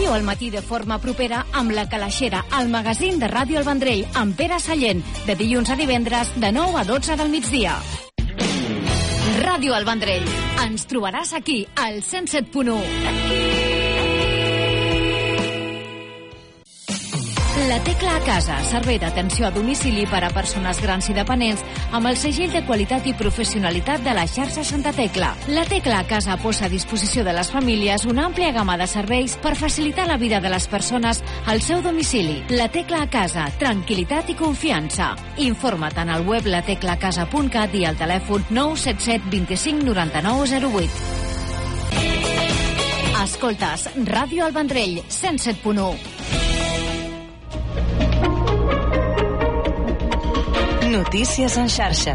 Viu al matí de forma propera amb La Calaixera, el magazín de Ràdio El Vendrell, amb Pere Sallent, de dilluns a divendres, de 9 a 12 del migdia. Ràdio El Vendrell. Ens trobaràs aquí, al 107.1. La Tecla a Casa, servei d'atenció a domicili per a persones grans i dependents amb el segell de qualitat i professionalitat de la xarxa Santa Tecla. La Tecla a Casa posa a disposició de les famílies una àmplia gamma de serveis per facilitar la vida de les persones al seu domicili. La Tecla a Casa, tranquil·litat i confiança. Informa't en el web lateclacasa.cat i al telèfon 977 25 99 08. Escoltes Ràdio El Vendrell, 107.1. Notícies en xarxa.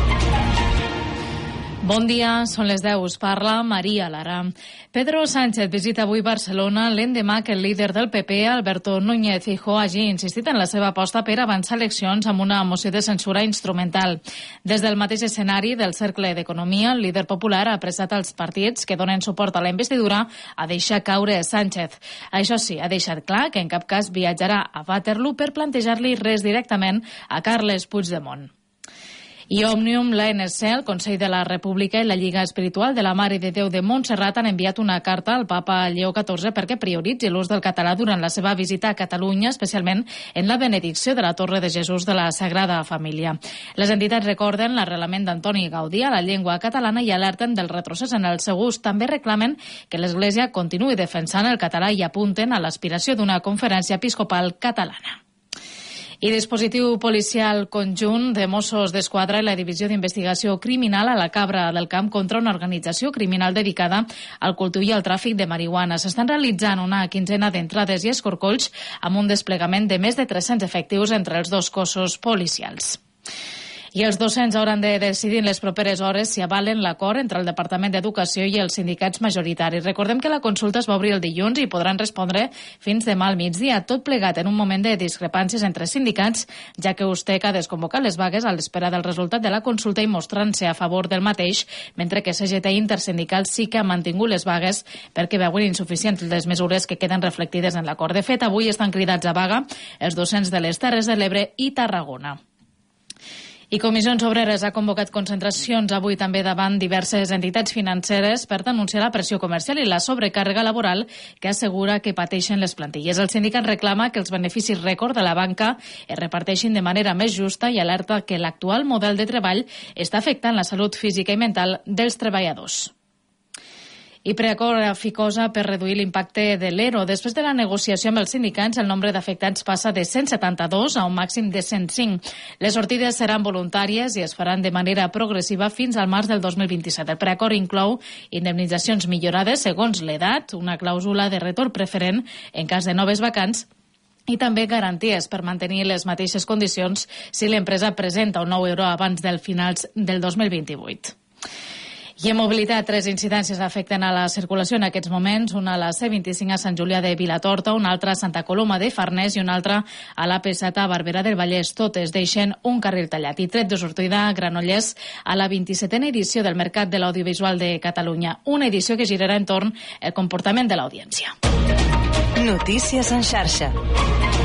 Bon dia, són les 10, us parla Maria Lara. Pedro Sánchez visita avui Barcelona l'endemà que el líder del PP, Alberto Núñez Feijóo, hagi insistit en la seva aposta per avançar eleccions amb una moció de censura instrumental. Des del mateix escenari del Cercle d'Economia, el líder popular ha apressat als partits que donen suport a la investidura a deixar caure Sánchez. Això sí, ha deixat clar que en cap cas viatjarà a Waterloo per plantejar-li res directament a Carles Puigdemont. I Òmnium, l'ANC, el Consell de la República i la Lliga Espiritual de la Mare de Déu de Montserrat han enviat una carta al papa Lleó XIV perquè prioritzi l'ús del català durant la seva visita a Catalunya, especialment en la benedicció de la Torre de Jesús de la Sagrada Família. Les entitats recorden l'arrelament d'Antoni Gaudí a la llengua catalana i alerten del retrocés en el seu ús. També reclamen que l'Església continuï defensant el català i apunten a l'aspiració d'una conferència episcopal catalana. I dispositiu policial conjunt de Mossos d'Esquadra i la Divisió d'Investigació Criminal a la Cabra del Camp contra una organització criminal dedicada al cultiu i al tràfic de marihuana. S'estan realitzant una quinzena d'entrades i escorcolls amb un desplegament de més de 300 efectius entre els dos cossos policials. I els docents hauran de decidir en les properes hores si avalen l'acord entre el Departament d'Educació i els sindicats majoritaris. Recordem que la consulta es va obrir el dilluns i podran respondre fins demà al migdia, tot plegat en un moment de discrepàncies entre sindicats, ja que USTEC ha desconvocat les vagues a l'espera del resultat de la consulta i mostrant-se a favor del mateix, mentre que CGT i Intersindical sí que han mantingut les vagues perquè veuen insuficients les mesures que queden reflectides en l'acord. De fet, avui estan cridats a vaga els docents de les Terres de l'Ebre i Tarragona. I Comissions Obreres ha convocat concentracions avui també davant diverses entitats financeres per denunciar la pressió comercial i la sobrecàrrega laboral que assegura que pateixen les plantilles. El sindicat reclama que els beneficis rècord de la banca es reparteixin de manera més justa i alerta que l'actual model de treball està afectant la salut física i mental dels treballadors. I Preacord Ficosa per reduir l'impacte de l'ERO. Després de la negociació amb els sindicats, el nombre d'afectats passa de 172 a un màxim de 105. Les sortides seran voluntàries i es faran de manera progressiva fins al març del 2027. El Preacord inclou indemnitzacions millorades segons l'edat, una clàusula de retorn preferent en cas de noves vacants i també garanties per mantenir les mateixes condicions si l'empresa presenta un nou euro abans del finals del 2028. I en mobilitat, 3 incidències afecten a la circulació en aquests moments, una a la C25 a Sant Julià de Vilatorta, una altra a Santa Coloma de Farners i una altra a l'AP7 a Barberà del Vallès. Totes deixen un carril tallat. I tret de sortida a Granollers a la 27a edició del Mercat de l'Audiovisual de Catalunya, una edició que girarà entorn el comportament de l'audiència. Notícies en xarxa.